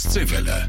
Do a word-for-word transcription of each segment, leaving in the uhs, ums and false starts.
Ostseewelle.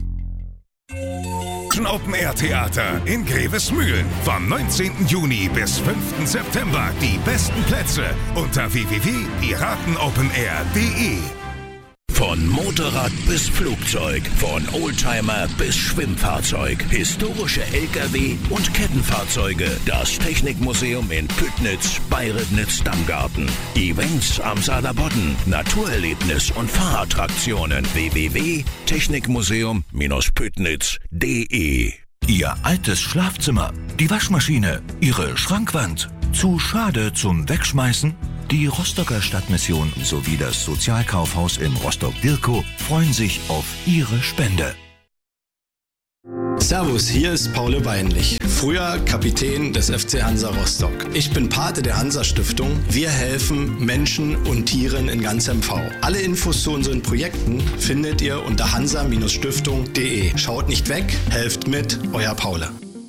Open-Air-Theater in Grevesmühlen. Vom neunzehnten Juni bis fünften September. Die besten Plätze unter w w w punkt piratenopenair punkt de. Von Motorrad bis Flugzeug, von Oldtimer bis Schwimmfahrzeug, historische L K W und Kettenfahrzeuge. Das Technikmuseum in Püttnitz bei Ribnitz-Dammgarten. Events am Saarlandbodden, Naturerlebnis und Fahrattraktionen. w w w punkt technikmuseum Püttnitz punkt de. Ihr altes Schlafzimmer, die Waschmaschine, Ihre Schrankwand. Zu schade zum Wegschmeißen? Die Rostocker Stadtmission sowie das Sozialkaufhaus in Rostock-Dirkow freuen sich auf Ihre Spende. Servus, hier ist Paul Weinlich, früher Kapitän des F C Hansa Rostock. Ich bin Pate der Hansa-Stiftung. Wir helfen Menschen und Tieren in ganz M V. Alle Infos zu unseren Projekten findet ihr unter hansa Stiftung punkt de. Schaut nicht weg, helft mit, euer Paul.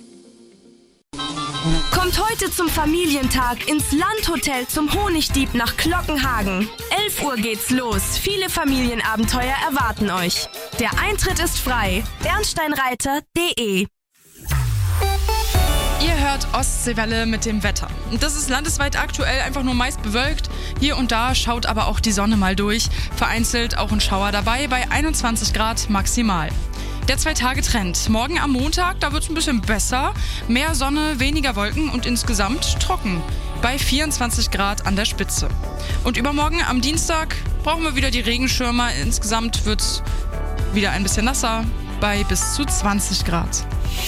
Kommt heute zum Familientag ins Landhotel zum Honigdieb nach Glockenhagen. elf Uhr geht's los. Viele Familienabenteuer erwarten euch. Der Eintritt ist frei. bernsteinreiter punkt de. Ihr hört Ostseewelle mit dem Wetter. Das ist landesweit aktuell einfach nur meist bewölkt. Hier und da schaut aber auch die Sonne mal durch. Vereinzelt auch ein Schauer dabei bei einundzwanzig Grad maximal. Der Zwei-Tage-Trend. Morgen am Montag, da wird es ein bisschen besser. Mehr Sonne, weniger Wolken und insgesamt trocken. Bei vierundzwanzig Grad an der Spitze. Und übermorgen am Dienstag brauchen wir wieder die Regenschirme. Insgesamt wird es wieder ein bisschen nasser bei bis zu zwanzig Grad.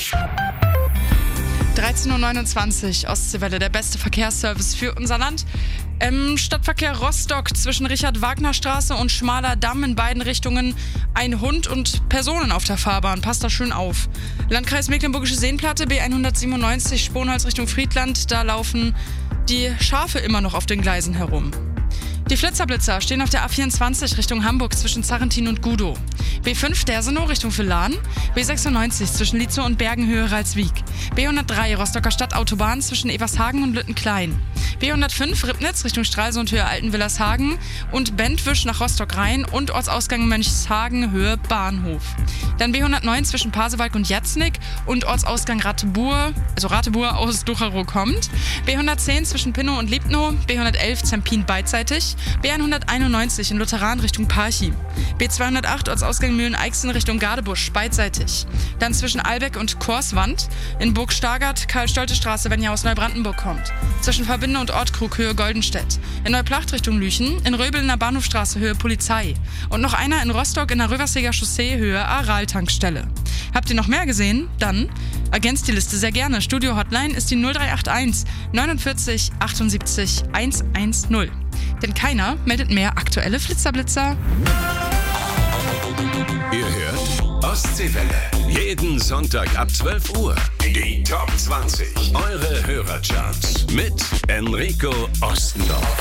dreizehn Uhr neunundzwanzig, Ostseewelle, der beste Verkehrsservice für unser Land. Im Stadtverkehr Rostock zwischen Richard-Wagner-Straße und Schmaler Damm in beiden Richtungen ein Hund und Personen auf der Fahrbahn. Passt da schön auf. Landkreis Mecklenburgische Seenplatte, B hundertsiebenundneunzig, Sponholz Richtung Friedland. Da laufen die Schafe immer noch auf den Gleisen herum. Die Flitzerblitzer stehen auf der A vierundzwanzig Richtung Hamburg zwischen Zarrentin und Gudow. B fünf Dersenow Richtung Villan. B sechsundneunzig zwischen Lietzow und Bergenhöhe Ralswiek. B hundertdrei Rostocker Stadtautobahn zwischen Evershagen und Lüttenklein. B hundertfünf Ribnitz Richtung Stralsund Höhe Altenwillershagen und Bentwisch nach Rostock-Rhein und Ortsausgang Mönchshagen Höhe Bahnhof. Dann B hundertneun zwischen Pasewalk und Jatznick und Ortsausgang Ratebur, also Ratebur aus Ducherow kommt. B hundertzehn zwischen Pinnow und Liebnow. B hundertelf Zempin beidseitig. B hunderteinundneunzig in Lutheran Richtung Parchim. B zweihundertacht Ortsausgang Mühlen-Eichsen Richtung Gadebusch beidseitig. Dann zwischen Albeck und Korswand in Burg Stargard Karl-Stolte-Straße, wenn ihr aus Neubrandenburg kommt. Zwischen Verbinde und Ortkrug Höhe Goldenstedt. In Neuplacht Richtung Lüchen, in Röbel in der Bahnhofstraße Höhe Polizei. Und noch einer in Rostock in der Röverseger Chaussee Höhe Aral-Tankstelle. Habt ihr noch mehr gesehen? Dann ergänzt die Liste sehr gerne. Studio-Hotline ist die null drei acht eins neunundvierzig achtundsiebzig hundertzehn. Denn keiner meldet mehr aktuelle Flitzerblitzer. Ihr hört Ostseewelle. Jeden Sonntag ab zwölf Uhr. Die Top zwanzig. Eure Hörercharts. Mit Enrico Ostendorf.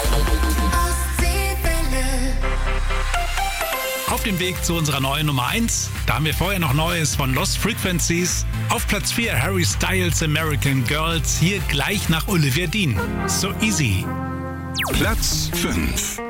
Auf dem Weg zu unserer neuen Nummer eins. Da haben wir vorher noch Neues von Lost Frequencies. Auf Platz vier Harry Styles American Girls. Hier gleich nach Olivia Dean. So easy. Platz fünf.